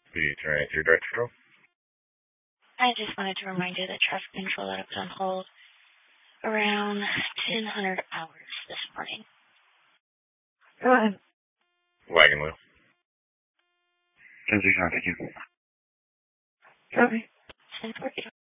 The Transfer Director. I just wanted to remind you that traffic control that was on hold around 1000 hours this morning. Go ahead. Wagon wheel. 10-6, thank you. Copy. 1040.